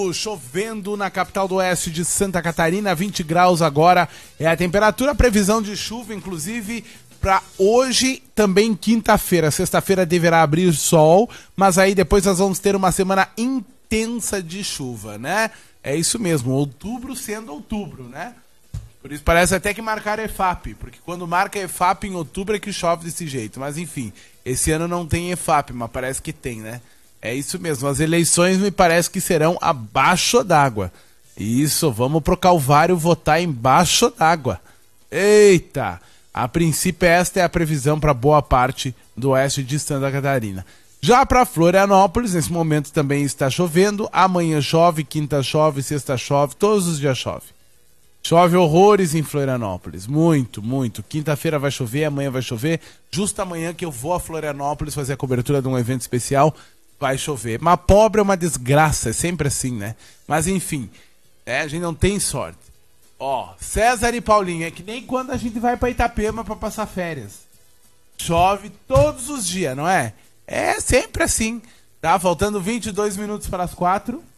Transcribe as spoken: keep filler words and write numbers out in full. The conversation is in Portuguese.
Chovendo na capital do oeste de Santa Catarina, vinte graus agora é a temperatura, previsão de chuva, inclusive para hoje, também quinta-feira. Sexta-feira deverá abrir sol, mas aí depois nós vamos ter uma semana intensa de chuva, né? É isso mesmo, outubro sendo outubro, né? Por isso parece até que marcaram E F A P, porque quando marca E F A P em outubro é que chove desse jeito. Mas enfim, esse ano não tem E F A P, mas parece que tem, né? É isso mesmo, as eleições me parece que serão abaixo d'água. Isso, vamos pro Calvário votar embaixo d'água. Eita! A princípio esta é a previsão para boa parte do oeste de Santa Catarina. Já para Florianópolis, nesse momento também está chovendo. Amanhã chove, quinta chove, sexta chove, todos os dias chove. Chove horrores em Florianópolis, muito, muito. Quinta-feira vai chover, amanhã vai chover. Justo amanhã que eu vou a Florianópolis fazer a cobertura de um evento especial, vai chover. Mas pobre é uma desgraça, é sempre assim, né? Mas enfim, é, a gente não tem sorte. Ó, César e Paulinho, é que nem quando a gente vai pra Itapema pra passar férias. Chove todos os dias, não é? É sempre assim. Tá, faltando vinte e dois minutos para as quatro.